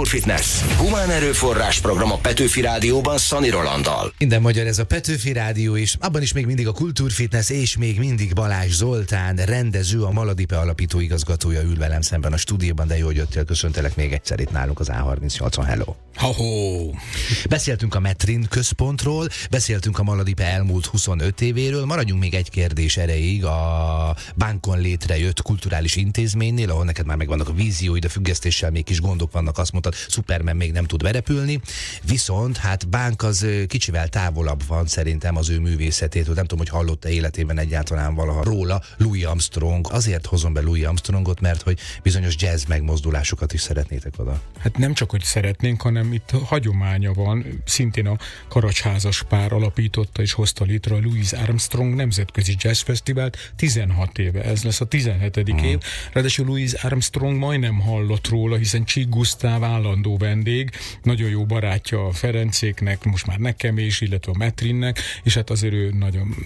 Kultúrfitness. Humán erőforrás program a Petőfi Rádióban Szani Rolanddal. Minden magyar, ez a Petőfi Rádió is. Abban is még mindig a Kultúrfitness, és még mindig Balázs Zoltán, rendező, a Maladipe alapító igazgatója ül velem szemben a stúdióban, de jó, hogy jöttél, köszöntelek még egyszer itt nálunk az A38-on. Hello! Ho-ho! Beszéltünk a Metrin központról, beszéltünk a Maladipe elmúlt 25 évéről, maradjunk még egy kérdés erejéig a Bánkon létrejött kulturális intézménynél, ahol neked már megvannak a vízióid, a függesztéssel még kis gondok vannak, azt mondtad, Superman még nem tud berepülni, viszont hát Bánk az kicsivel távolabb van szerintem az ő művészetétől, nem tudom, hogy hallotta életében egyáltalán valaha róla, Louis Armstrong. Azért hozom be Louis Armstrongot, mert hogy bizonyos jazz megmozdulásokat is szeretnétek oda. Hát nem csak, hogy szeretnénk, hanem itt hagyománya van, szintén a Karacsházas pár alapította és hozta létre a Louis Armstrong Nemzetközi Jazz Fesztivált 16 éve, ez lesz a 17. év. Ráadásul Louis Armstrong majdnem hallott róla, hiszen Csík Gusztáv állandó vendég, nagyon jó barátja a Ferencéknek, most már nekem is, illetve a Metrinnek, és hát azért ő nagyon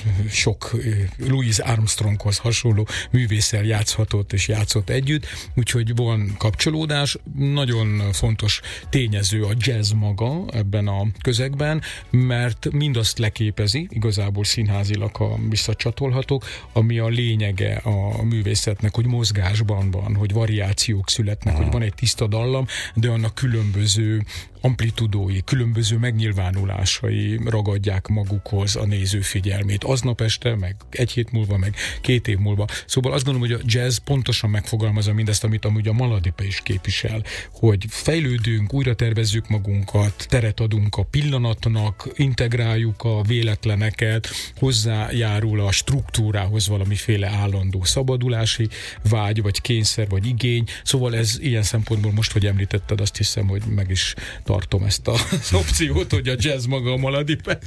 sok Louis Armstronghoz hasonló művésszel játszhatott és játszott együtt, úgyhogy van kapcsolódás. Nagyon fontos tényező a jazz maga ebben a közegben, mert mindazt leképezi, igazából színházilag, ha visszacsatolhatok, ami a lényege a művészetnek, hogy mozgásban van, hogy variációk születnek, hogy van egy tiszta dallam, de annak különböző amplitudói, különböző megnyilvánulásai ragadják magukhoz a néző figyelmét. Aznap este, meg egy hét múlva, meg 2 év múlva. Szóval azt gondolom, hogy a jazz pontosan megfogalmazza mindezt, amit amúgy a Maladipe is képvisel, hogy fejlődünk, újra tervezzük magunkat, teret adunk a pillanatnak, integráljuk a véletleneket, hozzájárul a struktúrához valamiféle állandó szabadulási vágy, vagy kényszer, vagy igény. Szóval ez ilyen szempontból most, hogy említetted, azt hiszem, hogy meg is tartom ezt az opciót, hogy a jazz maga a Maladipe,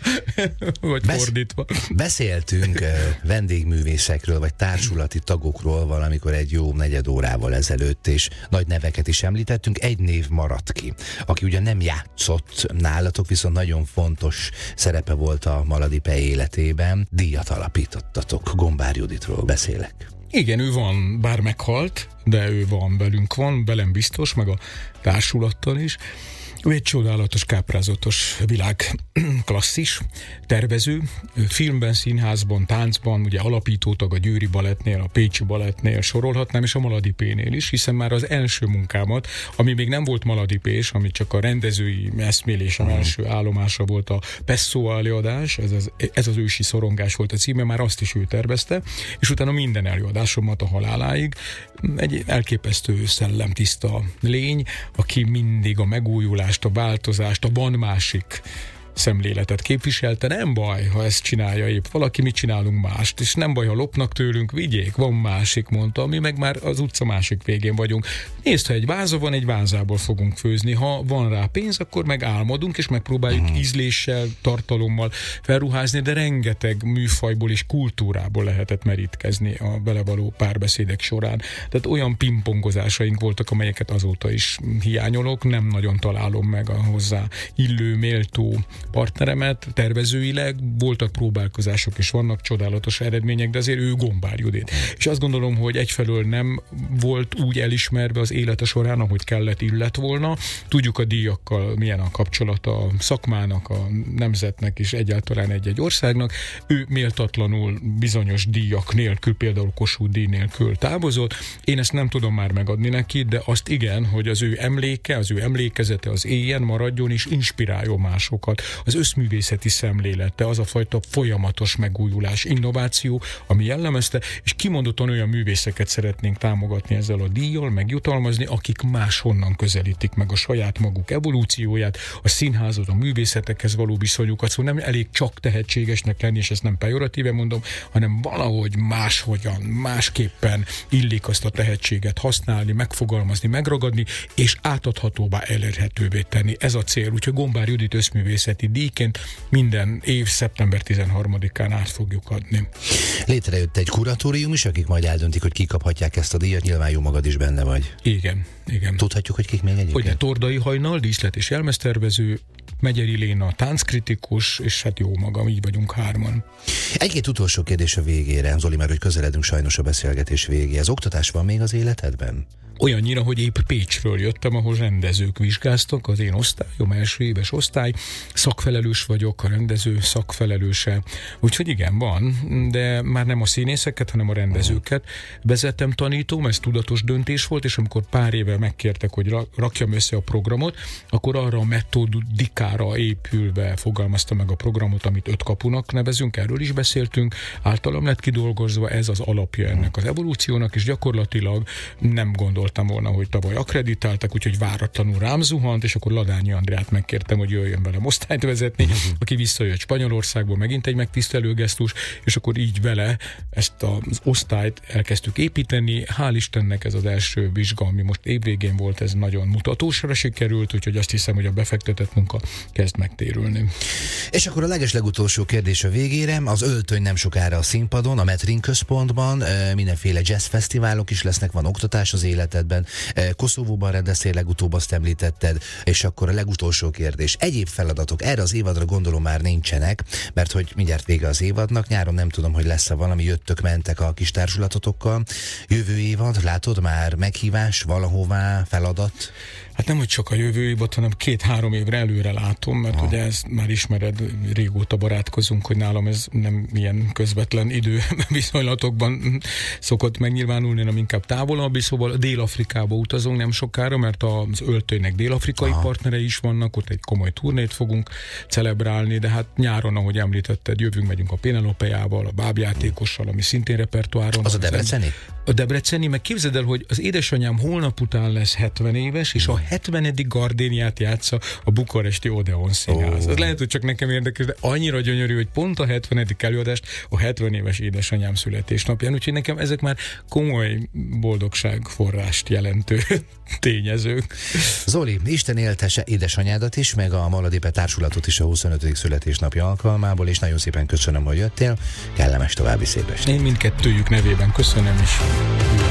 vagy fordítva. Beszéltünk vendégművészekről, vagy társulati tagokról valamikor egy jó negyed órával ezelőtt, és nagy neveket is említettünk. Egy név maradt ki, aki ugye nem játszott nálatok, viszont nagyon fontos szerepe volt a Maladipe életében. Díjat alapítottatok. Gombár Juditról beszélek. Igen, ő van, bár meghalt, de ő van, velünk van, velem biztos, meg a társulattal is. Ő egy csodálatos, káprázatos világ klasszis, tervező, filmben, színházban, táncban, ugye alapítótag a Győri Balettnél, a Pécsi Balettnél sorolhatnám, és a Maladipénél is, hiszen már az első munkámat, ami még nem volt maladipés, ami csak a rendezői eszmélésem első állomása volt a Pesszó előadás, ez az ősi szorongás volt a címe, már azt is ő tervezte, és utána minden előadásomat a haláláig. Egy elképesztő szellemtiszta lény, aki mindig a megújulás, a változást, a van másik szemléletet képviselte. Nem baj, ha ezt csinálja épp valaki, mit csinálunk mást, és nem baj, ha lopnak tőlünk, vigyék, van másik, mondta, mi meg már az utca másik végén vagyunk. Nézd, ha egy váza van, egy vázából fogunk főzni, ha van rá pénz, akkor meg álmodunk, és megpróbáljuk ízléssel, tartalommal felruházni, de rengeteg műfajból és kultúrából lehetett merítkezni a belevaló párbeszédek során. Tehát olyan pingpongozásaink voltak, amelyeket azóta is hiányolok, nem nagyon találom meg a hozzá illő, méltó partneremet tervezőileg, voltak próbálkozások és vannak csodálatos eredmények, de azért ő Gombár Judit. És azt gondolom, hogy egyfelől nem volt úgy elismerve az élete során, ahogy kellett, illet volna. Tudjuk a díjakkal milyen a kapcsolata a szakmának, a nemzetnek és egyáltalán egy-egy országnak. Ő méltatlanul bizonyos díjak nélkül, például Kossuth díj nélkül távozott. Én ezt nem tudom már megadni neki, de azt igen, hogy az ő emléke, az ő emlékezete az éljen, maradjon és inspiráljon másokat. Az összművészeti szemlélete, az a fajta folyamatos megújulás, innováció, ami jellemezte, és kimondottan olyan művészeket szeretnénk támogatni ezzel a díjjal, megjutalmazni, akik máshonnan közelítik meg a saját maguk evolúcióját, a színházat, a művészetekhez való viszonyukat, szóval nem elég csak tehetségesnek lenni, és ezt nem pejoratíve mondom, hanem valahogy máshogyan, másképpen illik azt a tehetséget használni, megfogalmazni, megragadni, és átadhatóvá, elérhetővé tenni. Ez a cél. Úgyhogy Gombár Judit összművészeti díjként minden év szeptember 13-án át fogjuk adni. Létrejött egy kuratórium is, akik majd eldöntik, hogy kikaphatják ezt a díjat, nyilván jó magad is benne vagy. Igen. Tudhatjuk, hogy kik még egyébként? Ugye Tordai Hajnal, díszlet és jelmeztervező, Megyeri Léna, tánckritikus, és hát jó magam, így vagyunk hárman. Egy-két utolsó kérdés a végére, Zoli, mert hogy közeledünk sajnos a beszélgetés végéhez. Oktatás van még az életedben? Olyannyira, hogy épp Pécsről jöttem, ahol rendezők vizsgáztak, az én osztályom, első éves osztály, szakfelelős vagyok, a rendező szakfelelőse, úgyhogy igen, van, de már nem a színészeket, hanem a rendezőket vezettem, tanítom, ez tudatos döntés volt, és amikor pár éve megkértek, hogy rakjam össze a programot, akkor arra a metodikára épülve fogalmazta meg a programot, amit 5 kapunak nevezünk, erről is beszéltünk, általam lett kidolgozva, ez az alapja ennek az evolúciónak, és gyakorlatilag nem gondoltam volna, hogy tavaly akkreditáltak, úgyhogy váratlanul rám zuhant, és akkor Ladányi Andrát megkértem, hogy jöjjön velem osztályt vezetni, aki visszajött Spanyolországból, megint egy megtisztelő gesztus, és akkor így vele ezt az osztályt elkezdtük építeni. Hál' Istennek ez az első vizsga, ami most évvégén volt, ez nagyon mutatósra sikerült, úgyhogy azt hiszem, hogy a befektetett munka kezd megtérülni. És akkor a legeslegutolsó kérdés a végére. Az öltöny nem sokára a színpadon, a Metrin központban, mindenféle jazzfesztiválok is lesznek, van oktatás az életedben. Koszovóban rendeztél legutóbb, azt említetted, és akkor a legutolsó kérdés. Egyéb feladatok erre az évadra gondolom már nincsenek, mert hogy mindjárt vége az évadnak, nyáron nem tudom, hogy lesz-e valami, jöttök-mentek a kis társulatotokkal. Jövő évad, látod már meghívás valahová, feladat? Hát nem, hogy csak a jövő évad, hanem 2-3 évre előre látom, mert ugye ezt már ismered, régóta barátkozunk, hogy nálam ez nem ilyen közvetlen időviszonylatokban szokott megnyilvánulni, hanem inkább távolabbi, szóval Dél-Afrikába utazunk nem sokára, mert az öltönynek dél-afrikai partnerei is vannak, ott egy komoly turnét fogunk celebrálni, de hát nyáron, ahogy említetted, megyünk a Pénelopeával, a bábjátékossal, ami szintén repertoáron. Az a debreceni? A debreceni, meg képzeld el, hogy az édesanyám holnap után lesz 70 éves, és a 70. gardéniát játsza a bukaresti Odeon Színház. Ez lehet, hogy csak nekem érdekes, de annyira gyönyörű, hogy pont a 70. előadást a 70 éves édesanyám születésnapján, úgyhogy nekem ezek már komoly boldogságforrást jelentő tényezők. Zoli, Isten éltesse édesanyádat is, meg a Maladipe társulatot is a 25. születésnapja alkalmából, és nagyon szépen köszönöm, hogy jöttél. Kellemes további szép estét. Én mindkettőjük nevében köszönöm is.